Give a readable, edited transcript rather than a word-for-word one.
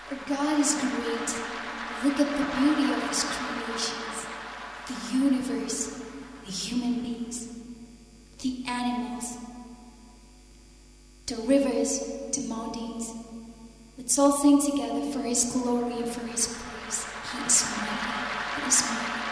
Our God is great. Look at the beauty of His creations, the universe, the human beings, the animals, the rivers, the mountains. Let's all sing together for His glory and for His praise. He is mighty. He is mighty.